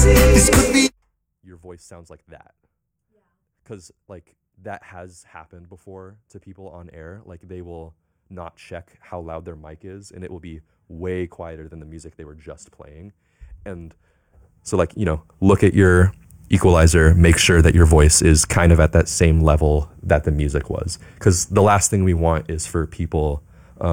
your voice sounds like that. Because like that has happened before to people on air. Like they will not check how loud their mic is, and it will be way quieter than the music they were just playing. And so like, look at your equalizer, make sure that your voice is kind of at that same level that the music was. Because the last thing we want is for people